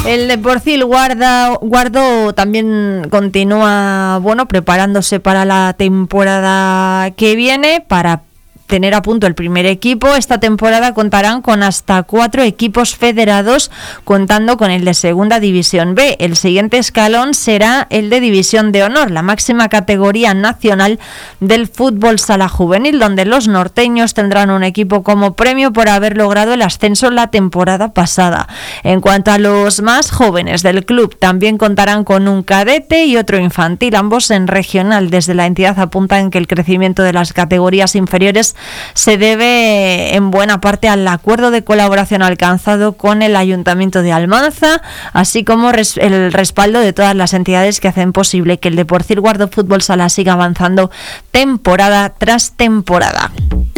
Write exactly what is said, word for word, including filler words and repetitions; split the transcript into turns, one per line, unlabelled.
El Deporcil Guarda, Guardo también continúa, bueno, preparándose para la temporada que viene, para tener a punto el primer equipo. Esta temporada contarán con hasta cuatro equipos federados, contando con el de Segunda División B. El siguiente escalón será el de División de Honor, la máxima categoría nacional del fútbol sala juvenil, donde los norteños tendrán un equipo como premio por haber logrado el ascenso la temporada pasada. En cuanto a los más jóvenes del club, también contarán con un cadete y otro infantil, ambos en regional. Desde la entidad apuntan que el crecimiento de las categorías inferiores se debe en buena parte al acuerdo de colaboración alcanzado con el Ayuntamiento de Almanza, así como res- el respaldo de todas las entidades que hacen posible que el Deporcil Guardo Fútbol Sala siga avanzando temporada tras temporada.